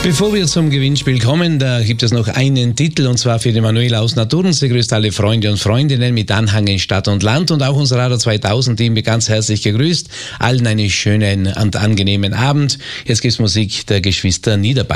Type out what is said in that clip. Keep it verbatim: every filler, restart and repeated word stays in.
Bevor wir zum Gewinnspiel kommen, da gibt es noch einen Titel, und zwar für die Manuela aus Naturn. Sie grüßt alle Freunde und Freundinnen mit Anhang in Stadt und Land, und auch unser Radio zweitausend Team wird ganz herzlich gegrüßt. Allen einen schönen und angenehmen Abend. Jetzt gibt's Musik der Geschwister Niederbach.